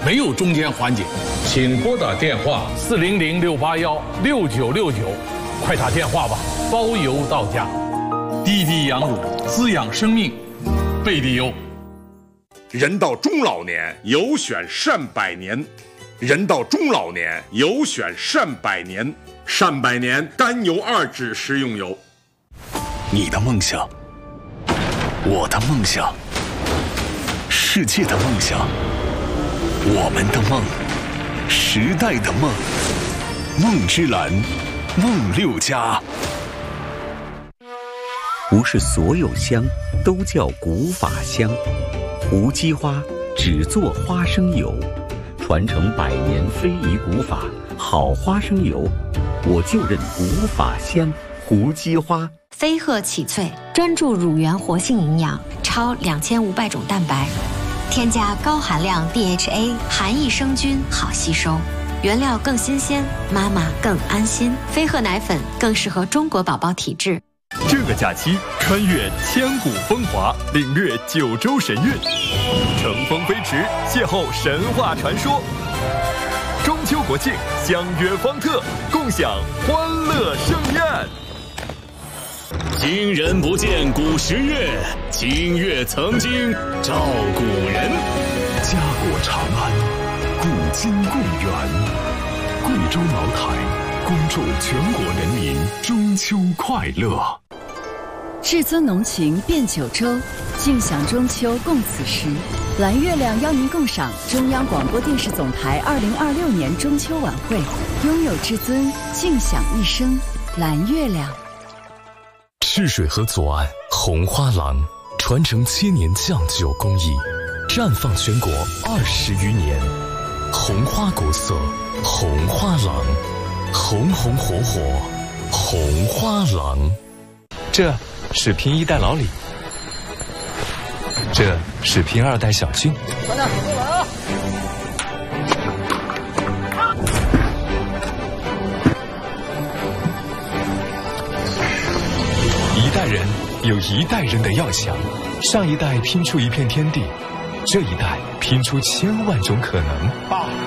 没有中间环节。请拨打电话400-681-6969，快打电话吧，包邮到家。滴滴羊乳滋养生命，贝利优。 人到中老年，有选善百年。人到中老年，有选善百年。善百年甘油2酯食用油。 你的梦想，我的梦想，世界的梦想，我们的梦，时代的梦。梦之蓝，梦6家。 不是所有香都叫古法香，胡姬花只做花生油，传承100年非遗古法，好花生油，我就认古法香。胡姬花飞鹤启萃，专注乳源活性营养，超2500种蛋白，添加高含量 DHA， 含益生菌，好吸收，原料更新鲜，妈妈更安心。飞鹤奶粉更适合中国宝宝体质。 这个假期穿越千古风华，领略9州神韵，乘风飞驰，邂逅神话传说。中秋国庆相约方特，共享欢乐盛宴。 今人不见古时月，今月曾经照古人。 家国长安，古今贵园。贵州茅台恭祝全国人民中秋快乐。 至尊浓情遍9州，尽享中秋共此时。蓝月亮邀您共赏中央广播电视总台2026年中秋晚会，拥有至尊，尽享一生。蓝月亮。 赤水河左岸红花廊，传承千年酱酒工艺，绽放全国20余年。红花国色，红花廊，红红火火，红花廊。 这是拼1代老李，这是拼2代小俊。 快点，过来啊！ 一代人有一代人的要想，上一代拼出一片天地，这一代拼出1000万种可能。 爸。